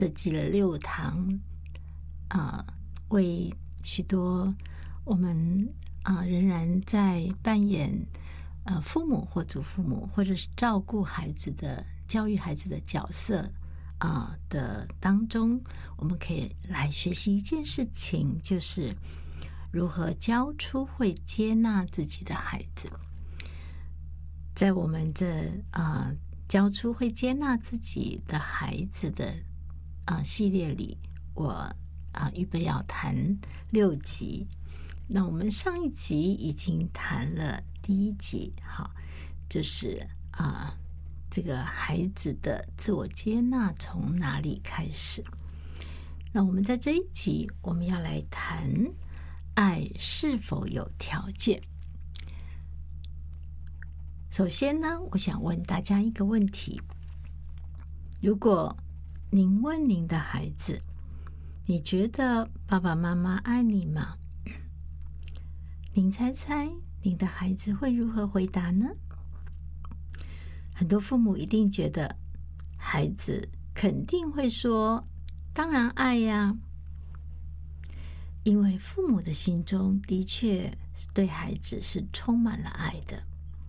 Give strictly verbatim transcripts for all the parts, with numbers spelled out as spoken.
设计了六堂啊、呃，为许多我们啊、呃、仍然在扮演呃父母或祖父母或者是照顾孩子的教育孩子的角色啊、呃、的当中，我们可以来学习一件事情，就是如何教出会接纳自己的孩子。在我们这啊、呃、教出会接纳自己的孩子的啊、呃、系列里，我啊、呃、预备要谈六集。那我们上一集已经谈了第一集，好，就是啊、呃、这个孩子的自我接纳从哪里开始。那我们在这一集，我们要来谈爱是否有条件。首先呢，我想问大家一个问题：如果您问您的孩子，你觉得爸爸妈妈爱你吗？您猜猜您的孩子会如何回答呢？很多父母一定觉得孩子肯定会说当然爱呀，因为父母的心中的确对孩子是充满了爱的。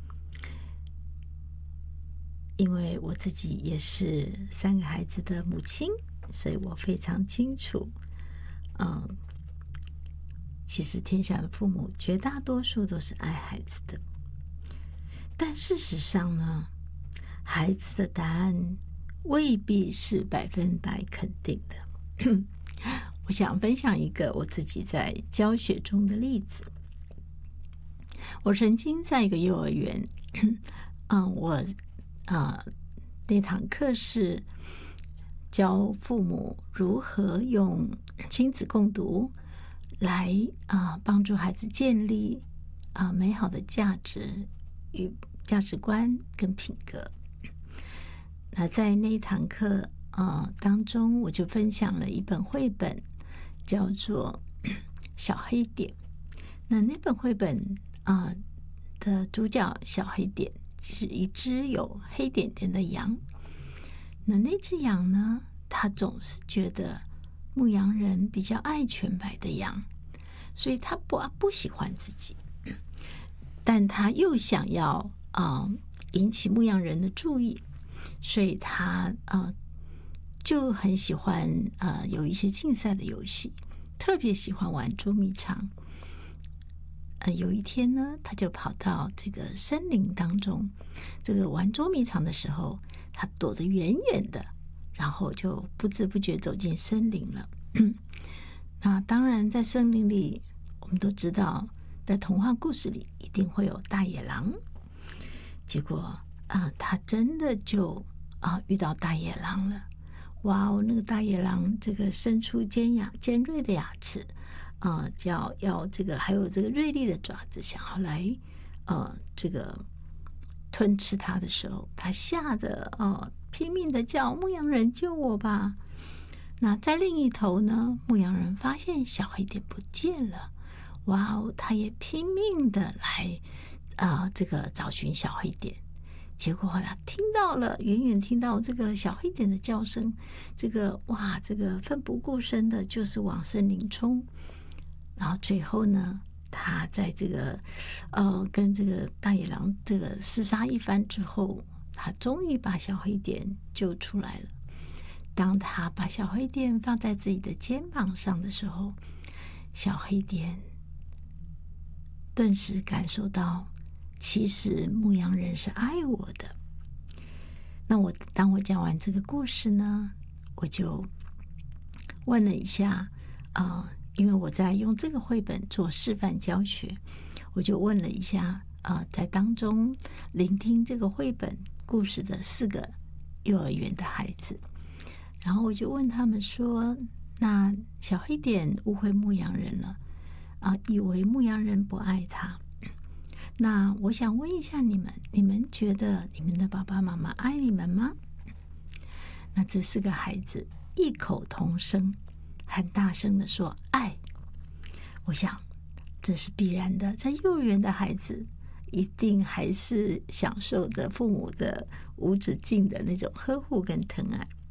因为我自己也是三个孩子的母亲，所以我非常清楚，嗯，其实天下的父母绝大多数都是爱孩子的。但事实上呢，孩子的答案未必是百分百肯定的。我想分享一个我自己在教学中的例子。我曾经在一个幼儿园，嗯，我啊、呃，那堂课是教父母如何用亲子共读来啊、呃、帮助孩子建立啊、呃、美好的价值与价值观跟品格。那在那一堂课啊、呃、当中，我就分享了一本绘本，叫做《小黑点》。那那本绘本啊、呃、的主角小黑点是一只有黑点点的羊。那那只羊呢，它总是觉得牧羊人比较爱全白的羊，所以它不不喜欢自己，但它又想要啊、呃、引起牧羊人的注意，所以它啊、呃、就很喜欢啊、呃、有一些竞赛的游戏，特别喜欢玩捉迷藏。呃，有一天呢，他就跑到这个森林当中，这个玩捉迷藏的时候，他躲得远远的，然后就不知不觉走进森林了。那当然，在森林里，我们都知道，在童话故事里一定会有大野狼。结果啊、呃，他真的就啊、呃、遇到大野狼了。哇哦，那个大野狼这个伸出尖牙尖锐的牙齿。啊、呃，叫要这个，还有这个锐利的爪子，想要来，呃，这个吞吃它的时候，它吓得哦，拼命的叫：“牧羊人救我吧！”那在另一头呢，牧羊人发现小黑点不见了，哇哦，他也拼命的来啊、呃，这个找寻小黑点。结果他听到了，远远听到这个小黑点的叫声，这个哇，这个奋不顾身的，就是往森林冲。然后最后呢，他在这个呃跟这个大野狼这个厮杀一番之后，他终于把小黑点救出来了。当他把小黑点放在自己的肩膀上的时候，小黑点顿时感受到，其实牧羊人是爱我的。那我当我讲完这个故事呢，我就问了一下啊。呃因为我在用这个绘本做示范教学，我就问了一下啊、呃，在当中聆听这个绘本故事的四个幼儿园的孩子，然后我就问他们说：“那小黑点误会牧羊人了啊、呃，以为牧羊人不爱他。那我想问一下你们，你们觉得你们的爸爸妈妈爱你们吗？”那这四个孩子异口同声。很大声的说爱，我想这是必然的，在幼儿园的孩子一定还是享受着父母的无止境的那种呵护跟疼爱。